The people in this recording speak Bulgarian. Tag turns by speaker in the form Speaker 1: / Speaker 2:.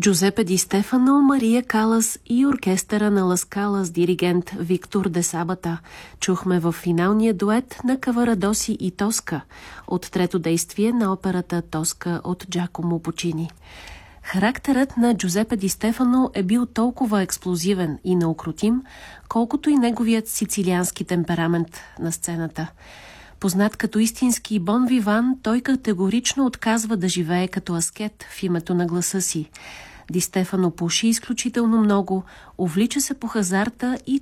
Speaker 1: Джузепе Ди Стефано, Мария Калас и оркестъра на Ла Скала с диригент Виктор де Сабата чухме в финалния дует на Каварадоси и Тоска от трето действие на операта Тоска от Джакомо Пучини. Характерът на Джузепе Ди Стефано е бил толкова експлозивен и неукротим, колкото и неговият сицилиански темперамент на сцената. Познат като истински бон виван, той категорично отказва да живее като аскет в името на гласа си. Ди Стефано пуши изключително много, увлича се по хазарта и